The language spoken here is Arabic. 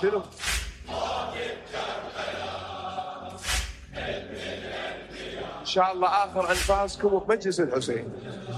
شنو؟ إن شاء الله آخر أنفاسكم بمجلس الحسين.